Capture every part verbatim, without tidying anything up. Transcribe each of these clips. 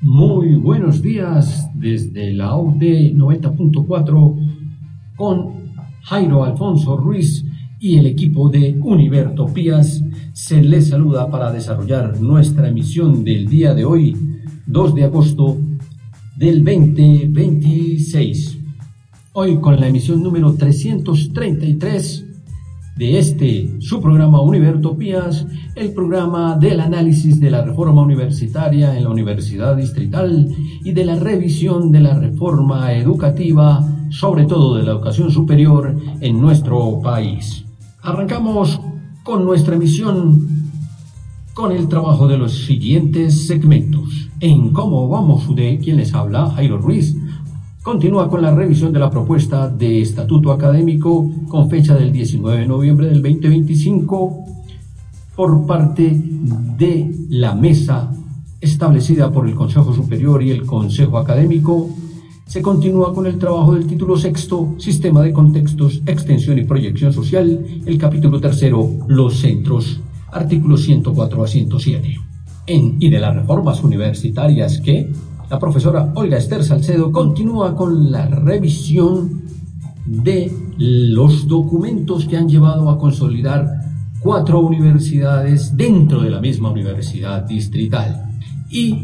Muy buenos días desde la U D noventa punto cuatro con Jairo Alfonso Ruiz y el equipo de Univertopías. Se les saluda para desarrollar nuestra emisión del día de hoy, dos de agosto del veinte veintiséis. Hoy con la emisión número trescientos treinta y tres de este, su programa Univertopías, el programa del análisis de la reforma universitaria en la Universidad Distrital y de la revisión de la reforma educativa, sobre todo de la educación superior en nuestro país. Arrancamos con nuestra emisión con el trabajo de los siguientes segmentos. En Cómo Vamos U D, quien les habla, Jairo Ruiz, continúa con la revisión de la propuesta de estatuto académico con fecha del diecinueve de noviembre del veinte veinticinco por parte de la mesa establecida por el Consejo Superior y el Consejo Académico. Se continúa con el trabajo del título sexto, Sistema de Contextos, Extensión y Proyección Social, el capítulo tercero, Los Centros, artículos ciento cuatro a ciento siete. En y de las reformas universitarias que la profesora Olga Esther Salcedo continúa con la revisión de los documentos que han llevado a consolidar cuatro universidades dentro de la misma universidad distrital. Y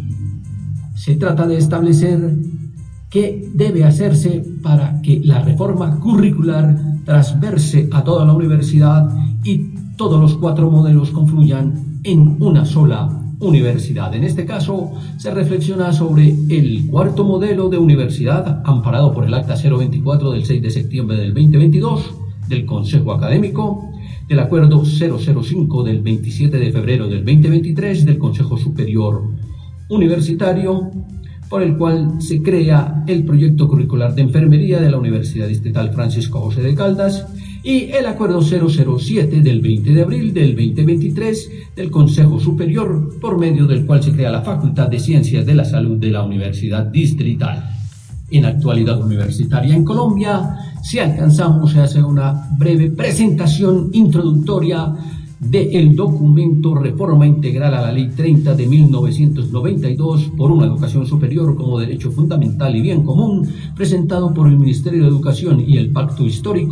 se trata de establecer qué debe hacerse para que la reforma curricular transverse a toda la universidad y todos los cuatro modelos confluyan en una sola universidad. En este caso, se reflexiona sobre el cuarto modelo de universidad amparado por el Acta cero veinticuatro del seis de septiembre del veinte veintidós del Consejo Académico, del Acuerdo cero cero cinco del veintisiete de febrero del veinte veintitrés del Consejo Superior Universitario, por el cual se crea el proyecto curricular de enfermería de la Universidad Distrital Francisco José de Caldas, y el Acuerdo cero cero siete del veinte de abril del veinte veintitrés del Consejo Superior, por medio del cual se crea la Facultad de Ciencias de la Salud de la Universidad Distrital. En la actualidad universitaria en Colombia, si alcanzamos, se hace una breve presentación introductoria del documento Reforma Integral a la Ley treinta de mil novecientos noventa y dos por una educación superior como derecho fundamental y bien común, presentado por el Ministerio de Educación y el Pacto Histórico